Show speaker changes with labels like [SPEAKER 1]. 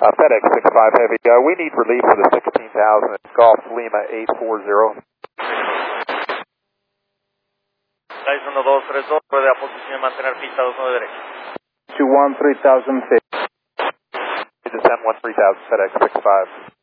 [SPEAKER 1] FedEx 65 Heavy. We need relief for the 16,000 at Golf Lima 840.
[SPEAKER 2] Guys 1232, puede a posición y mantener pista 29 derecha.
[SPEAKER 3] 21 3000 feet.
[SPEAKER 1] Descend 1 3000 FedEx 65.